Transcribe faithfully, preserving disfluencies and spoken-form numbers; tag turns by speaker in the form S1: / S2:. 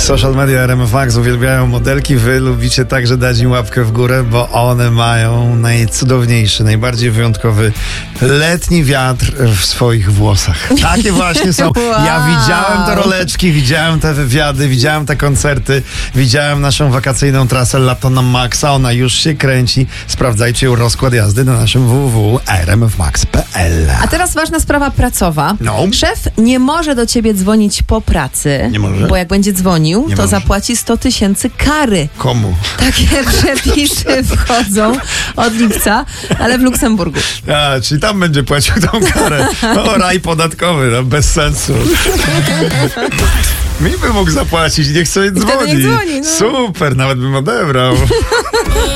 S1: Social media R M F Max uwielbiają modelki. Wy lubicie także dać im łapkę w górę, bo one mają najcudowniejszy, najbardziej wyjątkowy letni wiatr w swoich włosach. Takie właśnie są.
S2: Wow.
S1: Ja widziałem te roleczki, widziałem te wywiady, widziałem te koncerty, widziałem naszą wakacyjną trasę Lato na Maxa. Ona już się kręci. Sprawdzajcie rozkład jazdy na naszym w w w kropka r m f max kropka p l.
S2: A teraz ważna sprawa pracowa.
S1: No.
S2: Szef nie może do ciebie dzwonić po pracy,
S1: Nie może?
S2: bo jak będzie dzwonił,
S1: Nie
S2: to
S1: może.
S2: zapłaci sto tysięcy kary.
S1: Komu?
S2: Takie przepisy wchodzą od lipca, ale w Luksemburgu.
S1: A, czyli tam będzie płacił tą karę. O, raj podatkowy, no, bez sensu. Mi by mógł zapłacić, niech sobie dzwoni.
S2: niech dzwoni, no.
S1: Super, nawet bym odebrał.